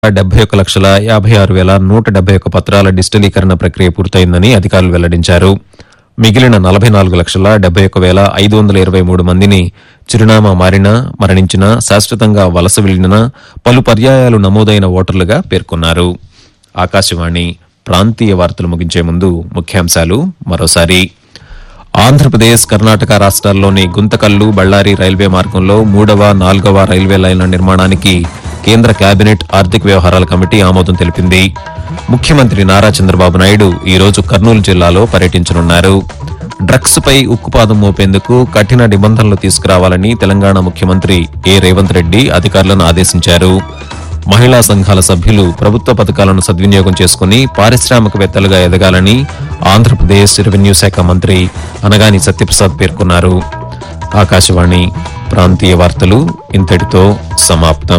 71,56,171 పత్రాల డిజిటలీకరణ ప్రక్రియ పూర్తయిందని అధికారులు వెల్లడించారు. మిగిలిన 44,71,523 మందిని చిరునామా మారినా, మరణించినా, శాశ్వతంగా వలస వెళ్లినా, పలు పర్యాయాలు నమోదైన ఓటర్లుగా పేర్కొన్నారు. ఆకాశవాణి ప్రాంతీయ వార్తలు ముగించే ముందు ముఖ్యాంశాలు మరోసారి. ఆంధ్రప్రదేశ్, కర్ణాటక రాష్ట్రాల్లోని గుంతకల్లు, బళ్లారి రైల్వే మార్గంలో 3వ, 4వ రైల్వే లైన్ల నిర్మాణానికి కేంద్ర కేబినెట్ ఆర్థిక వ్యవహారాల కమిటీ ఆమోదం తెలిపింది. ముఖ్యమంత్రి నారా చంద్రబాబు నాయుడు ఈ రోజు కర్నూలు జిల్లాలో పర్యటించనున్నారు. డ్రగ్స్ పై ఉక్కుపాదం మోపేందుకు కఠిన నిబంధనలు తీసుకురావాలని తెలంగాణ ముఖ్యమంత్రి ఏ రేవంత్ రెడ్డి అధికారులను ఆదేశించారు. మహిళా సంఘాల సభ్యులు ప్రభుత్వ పథకాలను సద్వినియోగం చేసుకుని పారిశ్రామికవేత్తలుగా ఎదగాలని ఆంధ్రప్రదేశ్ రెవెన్యూ శాఖ మంత్రి అనగాని సత్యప్రసాద్ పేర్కొన్నారు. ఆకాశవాణి ప్రాంతీయ వార్తలు ఇంతటితో సమాప్తం.